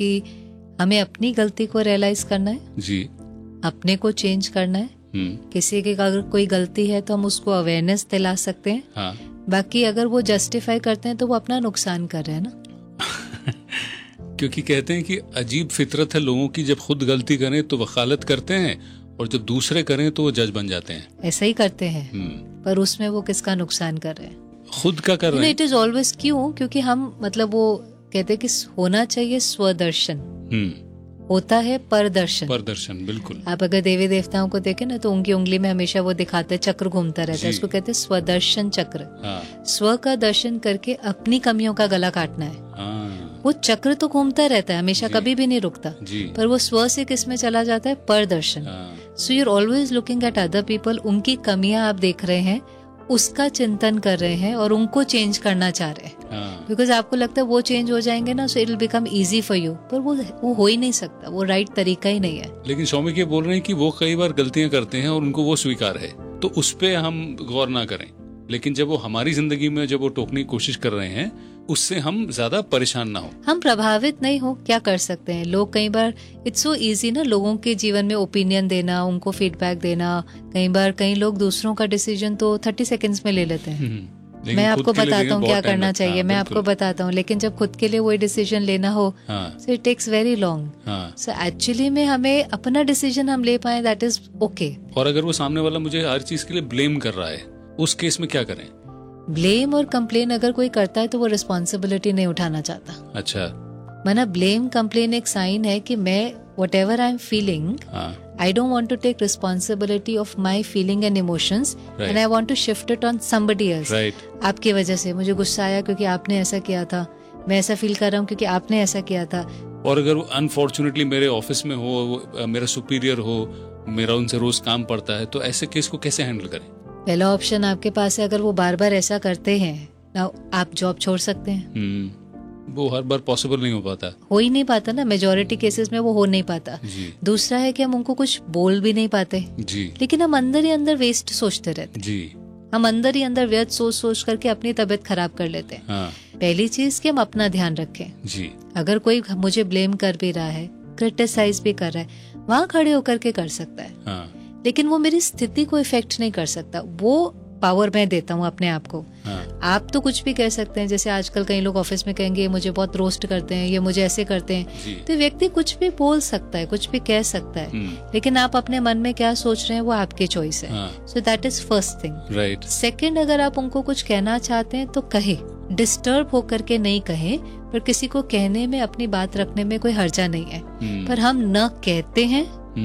कि हमें अपनी गलती को रियलाइज करना है जी, अपने को चेंज करना है। किसी की अगर कोई गलती है तो हम उसको अवेयरनेस दिला सकते हैं। हाँ। बाकी अगर वो जस्टिफाई करते हैं तो वो अपना नुकसान कर रहे हैं ना। क्योंकि कहते हैं कि अजीब फितरत है लोगों की, जब खुद गलती करें तो वकालत करते हैं और जब दूसरे करें तो वो जज बन जाते हैं। ऐसा ही करते हैं, पर उसमें वो किसका नुकसान कर रहे हैं? खुद का कर रहे हैं। इट इज ऑलवेज क्यों? क्योंकि हम मतलब वो कहते हैं कि होना चाहिए स्वदर्शन, होता है परदर्शन। परदर्शन, बिल्कुल। आप अगर देवी देवताओं को देखें ना तो उनकी उंगली में हमेशा वो दिखाते हैं, चक्र घूमता रहता है, इसको कहते हैं स्वदर्शन चक्र। स्व का दर्शन करके अपनी कमियों का गला काटना है। वो चक्र तो घूमता रहता है हमेशा, कभी भी नहीं रुकता, पर वो स्व से किस में चला जाता है? परदर्शन। So you are always looking at other people, उनकी कमियां आप देख रहे हैं, उसका चिंतन कर रहे हैं और उनको चेंज करना चाह रहे हैं, बिकॉज आपको लगता है वो चेंज हो जाएंगे ना, so it will become easy for you, पर वो हो ही नहीं सकता, वो राइट तरीका ही नहीं है। लेकिन सौमिक ये बोल रहे हैं कि वो कई बार गलतियां करते हैं और उनको वो स्वीकार है, तो उस पे हम गौर ना करें, लेकिन जब वो हमारी जिंदगी में जब वो टोकने की कोशिश कर रहे हैं उससे हम ज्यादा परेशान ना हो, हम प्रभावित नहीं हो, क्या कर सकते हैं? लोग कई बार इट्स सो इजी ना लोगों के जीवन में ओपिनियन देना, उनको फीडबैक देना। कई बार कई लोग दूसरों का डिसीजन तो 30 सेकंड्स में ले लेते हैं। मैं आपको बताता हूँ क्या करना चाहिए, मैं आपको बताता हूँ, लेकिन जब खुद के लिए वही डिसीजन लेना हो so it takes very long. So actually में हमें अपना डिसीजन हम ले पाए, दैट इज ओके। और अगर वो सामने वाला मुझे हर चीज के लिए ब्लेम कर रहा है, उस केस में क्या करें? ब्लेम और कंप्लेन अगर कोई करता है तो वो रिस्पॉन्सिबिलिटी नहीं उठाना चाहता। अच्छा, माना ब्लेम कंप्लेन एक साइन है कि मैं whatever I'm feeling, I don't want to take responsibility of my feeling and emotions, and I want to shift it on somebody else. आपकी वजह से मुझे गुस्सा आया क्योंकि आपने ऐसा किया था, मैं ऐसा फील कर रहा हूँ क्योंकि आपने ऐसा किया था। और अगर वो अनफॉर्चुनेटली मेरे ऑफिस में हो, मेरा सुपीरियर हो, मेरा उनसे रोज काम पड़ता है, तो ऐसे केस को कैसे हैंडल करें? पहला ऑप्शन आपके पास है, अगर वो बार बार ऐसा करते हैं ना, आप जॉब छोड़ सकते हैं। वो हर बार पॉसिबल नहीं हो पाता, हो ही नहीं पाता ना, मेजॉरिटी केसेस में वो हो नहीं पाता। दूसरा है कि हम उनको कुछ बोल भी नहीं पाते जी, लेकिन हम अंदर ही अंदर वेस्ट सोचते रहते जी, हम अंदर ही अंदर व्यर्थ सोच सोच करके अपनी तबीयत खराब कर लेते हैं। पहली चीज कि हम अपना ध्यान रखें जी। अगर कोई मुझे ब्लेम कर भी रहा है, क्रिटिसाइज भी कर रहा है, वहाँ खड़े होकर के कर सकता है, लेकिन वो मेरी स्थिति को इफेक्ट नहीं कर सकता। वो पावर मैं देता हूँ अपने आप को। आप तो कुछ भी कह सकते हैं, जैसे आजकल कई लोग ऑफिस में कहेंगे ये मुझे बहुत रोस्ट करते हैं, ये मुझे ऐसे करते हैं, तो व्यक्ति कुछ भी बोल सकता है, कुछ भी कह सकता है, लेकिन आप अपने मन में क्या सोच रहे हैं वो आपकी चॉइस है। So that is first thing. Right. Second, अगर आप उनको कुछ कहना चाहते हैं तो कहे, डिस्टर्ब होकर के नहीं कहे, पर किसी को कहने में, अपनी बात रखने में कोई हर्जा नहीं है, पर हम न कहते हैं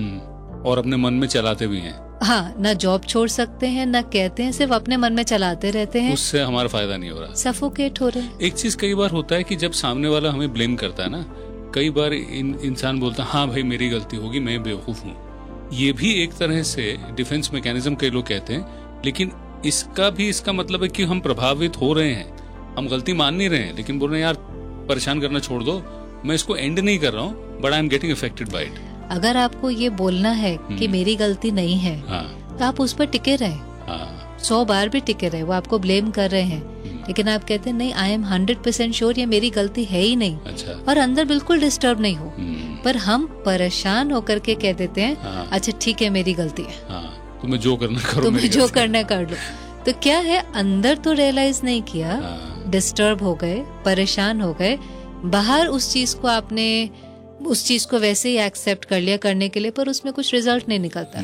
और अपने मन में चलाते भी हैं। हाँ, ना जॉब छोड़ सकते हैं, ना कहते हैं, सिर्फ अपने मन में चलाते रहते हैं, उससे हमारा फायदा नहीं हो रहा, सफोकेट हो रहे हैं। एक चीज कई बार होता है कि जब सामने वाला हमें ब्लेम करता है ना, कई बार इंसान बोलता है हाँ भाई मेरी गलती होगी, मैं बेवकूफ हूँ। ये भी एक तरह से डिफेंस मैकेनिज्म कई लोग कहते हैं, लेकिन इसका मतलब है कि हम प्रभावित हो रहे हैं, हम गलती मान नहीं रहे हैं, लेकिन बोल रहे हैं यार परेशान करना छोड़ दो, मैं इसको एंड नहीं कर रहा हूँ, but I am getting affected by it. अगर आपको ये बोलना है कि मेरी गलती नहीं है, तो आप उस पर टिके रहे, 100 बार भी टिके रहे। वो आपको ब्लेम कर रहे हैं, लेकिन आप कहते हैं नहीं, आई एम 100% श्योर ये मेरी गलती है ही नहीं। अच्छा। और अंदर बिल्कुल डिस्टर्ब नहीं हो, पर हम परेशान होकर के कह देते हैं अच्छा ठीक है मेरी गलती है, तुम्हें जो करना करो, तुम्हें जो करना कर लो। तो क्या है, अंदर तो रियलाइज नहीं किया, डिस्टर्ब हो गए, परेशान हो गए, बाहर उस चीज को आपने उस चीज को वैसे ही एक्सेप्ट कर लिया करने के लिए, पर उसमें कुछ रिजल्ट नहीं निकलता।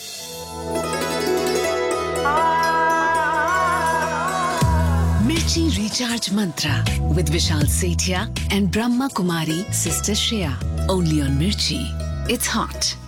मिर्ची recharge Mantra with Vishal Sethia and Brahma Kumari sister Shreya, only on मिर्ची, इट्स हॉट।